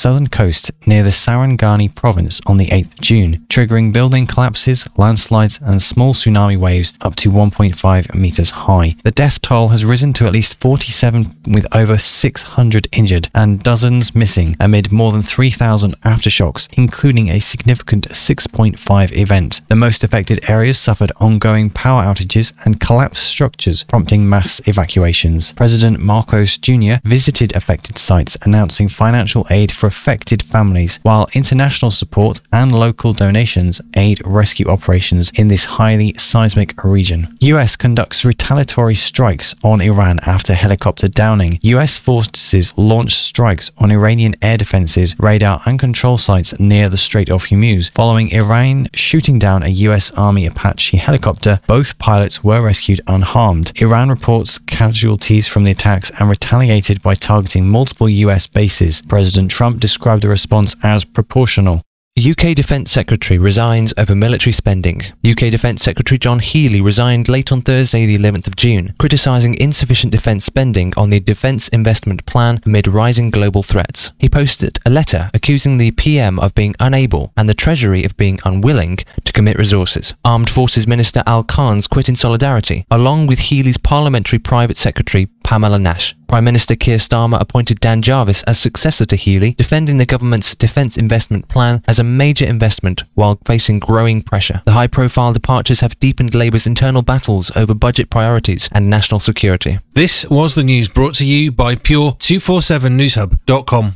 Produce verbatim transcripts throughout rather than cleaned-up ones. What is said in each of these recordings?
southern coast near the Sarangani province on the eighth of June, triggering building collapses, landslides, and small tsunami waves up to one point five meters high. The death toll has risen to at least forty-seven, with over six hundred injured and dozens missing amid more than three thousand aftershocks, including a significant six point five event. The most affected areas suffered ongoing power outages and collapsed structures, prompting mass evacuations. President Marcos Junior visited affected sites, announcing financial aid for affected families, while international support and local donations aid rescue operations in this highly seismic region. U S conducts retaliatory strikes on Iran after helicopter downing. U S forces launched strikes on Iranian air defenses, radar and control sites near the Strait of Hormuz, following Iran shooting down a U S Army Apache helicopter. Both pilots were rescued unharmed. Iran reports casualties from the attacks and retaliated by targeting multiple U S bases. President Trump described the response as proportional. U K Defence Secretary resigns over military spending. U K Defence Secretary John Healey resigned late on Thursday the eleventh of June, criticising insufficient defence spending on the Defence Investment Plan amid rising global threats. He posted a letter accusing the P M of being unable and the Treasury of being unwilling to commit resources. Armed Forces Minister Al Khan's quit in solidarity, along with Healey's Parliamentary Private Secretary Pamela Nash. Prime Minister Keir Starmer appointed Dan Jarvis as successor to Healey, defending the government's defence investment plan as a major investment while facing growing pressure. The high-profile departures have deepened Labour's internal battles over budget priorities and national security. This was the news brought to you by Pure two forty-seven news hub dot com.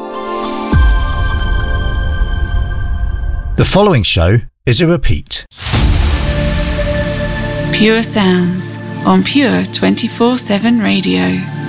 The following show is a repeat. Pure Sounds on Pure twenty-four seven Radio.